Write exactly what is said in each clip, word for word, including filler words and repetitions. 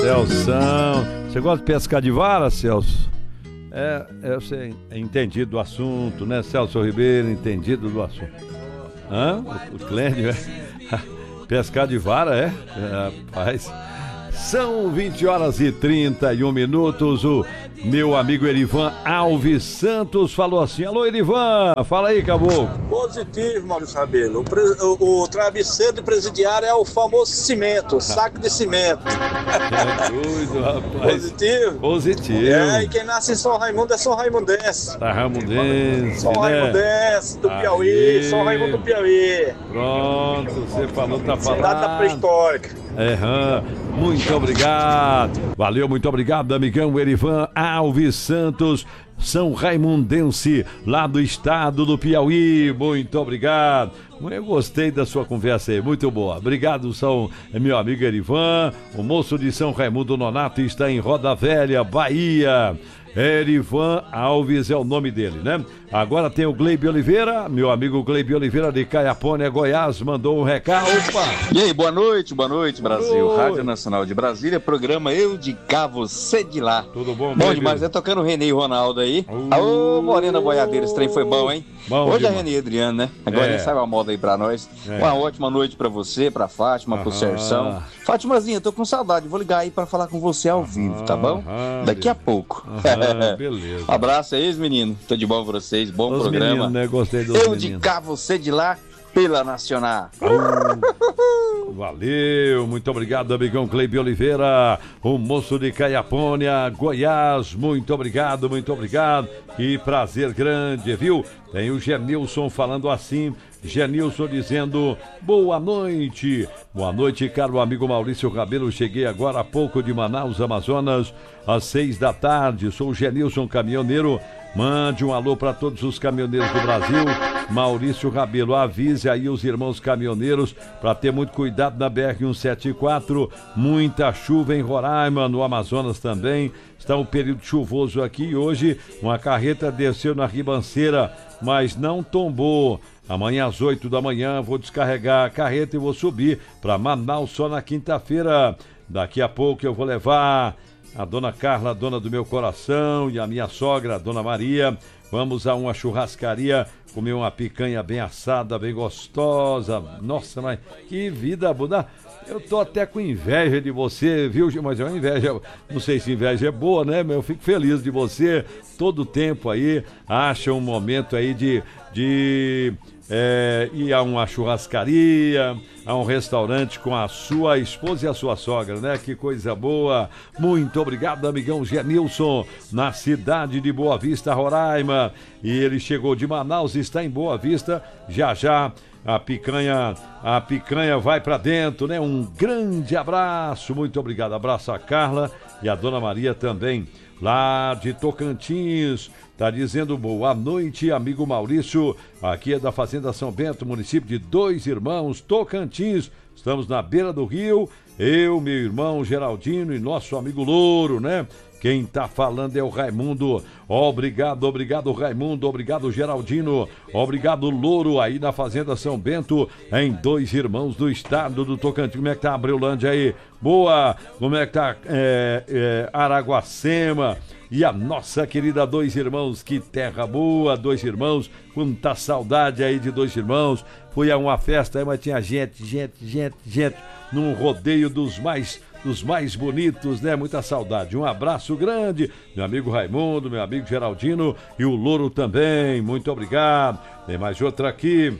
Celção, você gosta de pescar de vara, Celso? É, é você é entendido do assunto, né, Celso Ribeiro, entendido do assunto. Hã? O, o Clênio, é? Pescar de vara, é? É, rapaz. São vinte horas e trinta e um minutos. O meu amigo Erivan Alves Santos falou assim: alô, Erivan, fala aí, caboclo. Positivo, Maurício Rabelo. O, pre... o, o travesseiro de presidiário é o famoso cimento, saco de cimento. É doido, rapaz. Positivo? Positivo. É, e quem nasce em São Raimundo é São Raimundense. Tá Raimundense, São né? Raimundense, do Aí. Piauí, São Raimundo do Piauí. Pronto, você falou, tá falando. Cidade da pré-histórica. É, muito obrigado. Valeu, muito obrigado, amigão Erivan Alves Santos, São Raimundense, lá do estado do Piauí. Muito obrigado. Eu gostei da sua conversa aí, muito boa. Obrigado, São, meu amigo Erivan. O moço de São Raimundo Nonato está em Roda Velha, Bahia. Erivan Alves é o nome dele, né? Agora tem o Gleibe Oliveira, meu amigo Gleibe Oliveira de Caiapônia, Goiás, mandou um recado. Opa! E aí, boa noite, boa noite, Brasil. Oi. Rádio Nacional de Brasília, programa Eu de Cá, Você de Lá. Tudo bom, Bom Gleibe? demais, é tocando o Renê e Ronaldo aí. Uh. Ô, Morena Boiadeira, esse trem foi bom, hein? Bom Hoje demais. é Renê e Adriano, né? Agora É. nem sai uma moda aí pra nós. É. Uma ótima noite pra você, pra Fátima, pro Aham. Serção. Fátimazinha, tô com saudade, vou ligar aí pra falar com você ao vivo, tá bom? Aham, Daqui a pouco. Aham, beleza. Um abraço aí, menino. Tudo de bom pra vocês, bom Os programa. meninos, né? Gostei dos Eu de meninos. Cá, Você de Lá, pela Nacional. Valeu, muito obrigado, amigão Cleibe Oliveira, o moço de Caiapônia, Goiás, muito obrigado, muito obrigado, que prazer grande, viu? Tem o Genilson falando assim, Genilson dizendo, boa noite, boa noite, caro amigo Maurício Rabelo, cheguei agora há pouco de Manaus, Amazonas, às seis da tarde, sou o Genilson, caminhoneiro. Mande um alô para todos os caminhoneiros do Brasil. Maurício Rabelo, avise aí os irmãos caminhoneiros para ter muito cuidado na B R cento e setenta e quatro. Muita chuva em Roraima, no Amazonas também. Está um período chuvoso aqui e hoje uma carreta desceu na ribanceira, mas não tombou. Amanhã às oito da manhã vou descarregar a carreta e vou subir para Manaus só na quinta-feira. Daqui a pouco eu vou levar a dona Carla, a dona do meu coração, e a minha sogra, a dona Maria. Vamos a uma churrascaria, comer uma picanha bem assada, bem gostosa. Nossa, mas que vida boa. Eu tô até com inveja de você, viu? Mas é uma inveja, não sei se inveja é boa, né? Mas eu fico feliz de você, todo o tempo aí, acha um momento aí de... de É, ir a uma churrascaria, a um restaurante com a sua esposa e a sua sogra, né? Que coisa boa. Muito obrigado, amigão Genilson, na cidade de Boa Vista, Roraima. E ele chegou de Manaus, está em Boa Vista. Já já a picanha, a picanha vai pra dentro, né? Um grande abraço, muito obrigado. Abraço a Carla e a dona Maria também, lá de Tocantins. Tá dizendo boa noite, amigo Maurício. Aqui é da Fazenda São Bento, município de Dois Irmãos, Tocantins. Estamos na beira do rio. Eu, meu irmão Geraldino e nosso amigo Louro, né? Quem tá falando é o Raimundo. Obrigado, obrigado, Raimundo. Obrigado, Geraldino. Obrigado, Louro, aí na Fazenda São Bento, em Dois Irmãos do estado do Tocantins. Como é que tá a Breulândia aí? Boa! Como é que tá é, é, Araguacema? E a nossa querida Dois Irmãos, que terra boa, Dois Irmãos, quanta saudade aí de Dois Irmãos. Fui a uma festa aí, mas tinha gente, gente, gente, gente, num rodeio dos mais, dos mais bonitos, né? Muita saudade. Um abraço grande, meu amigo Raimundo, meu amigo Geraldino e o Louro também, muito obrigado. Tem mais outra aqui.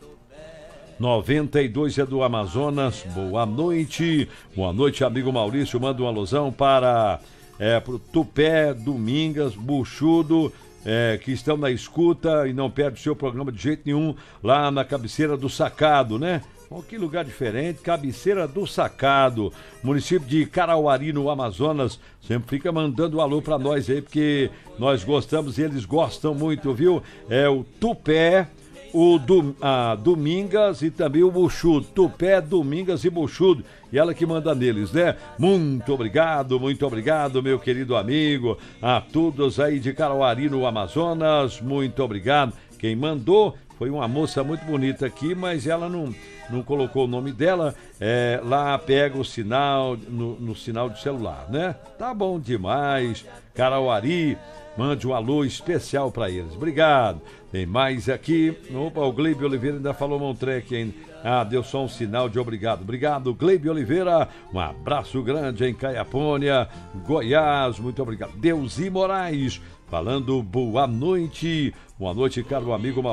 noventa e dois é do Amazonas, boa noite. Boa noite, amigo Maurício, manda uma alusão para... É, pro Tupé, Domingas, Buchudo, é, que estão na escuta e não perde o seu programa de jeito nenhum, lá na cabeceira do Sacado, né? Oh, que lugar diferente, cabeceira do Sacado, município de Carauari, no Amazonas. Sempre fica mandando um alô pra nós aí, porque nós gostamos e eles gostam muito, viu? É o Tupé, o do, a Domingas e também o Buchudo. Tupé, Domingas e Buchudo. E ela que manda neles, né? Muito obrigado, muito obrigado, meu querido amigo. A todos aí de Carauari, no Amazonas, muito obrigado. Quem mandou foi uma moça muito bonita aqui, mas ela não, não colocou o nome dela, é, lá pega o sinal, no, no sinal de celular, né? Tá bom demais. Carauari, mande um alô especial para eles. Obrigado. Tem mais aqui. Opa, o Gleibe Oliveira ainda falou Montrec ainda. Ah, deu só um sinal de obrigado. Obrigado, Gleibe Oliveira. Um abraço grande em Caiapônia, Goiás. Muito obrigado. Deusi Moraes, falando boa noite. Boa noite, caro amigo.